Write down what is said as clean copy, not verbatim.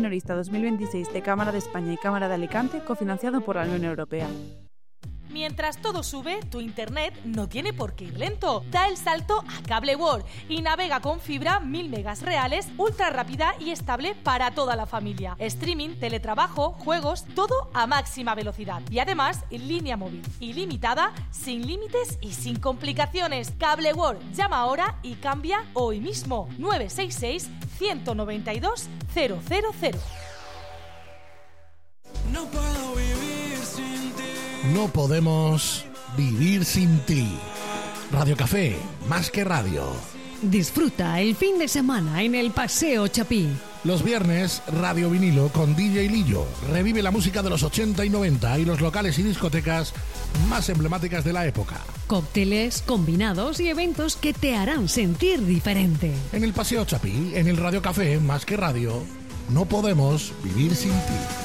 Minorista 2026 de Cámara de España y Cámara de Alicante, cofinanciado por la Unión Europea. Mientras todo sube, tu internet no tiene por qué ir lento. Da el salto a Cable World y navega con fibra 1000 megas reales, ultra rápida y estable para toda la familia. Streaming, teletrabajo, juegos, todo a máxima velocidad. Y además, en línea móvil ilimitada, sin límites y sin complicaciones. Cable World, llama ahora y cambia hoy mismo. 966 192 000. No puedo vivir sin ti. No podemos vivir sin ti. Radio Café, más que radio. Disfruta el fin de semana en el Paseo Chapí. Los viernes, Radio Vinilo con DJ Lillo. Revive la música de los 80 y 90 y los locales y discotecas más emblemáticas de la época. Cócteles, combinados y eventos que te harán sentir diferente. En el Paseo Chapí, en el Radio Café, más que radio, no podemos vivir sin ti.